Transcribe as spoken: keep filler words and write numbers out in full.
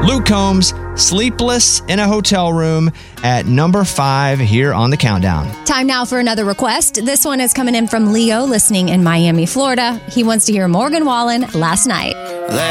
Luke Combs, Sleepless in a Hotel Room at number five here on the countdown. Time now for another request. This one is coming in from Leo, listening in Miami, Florida. He wants to hear Morgan Wallen, Last Night.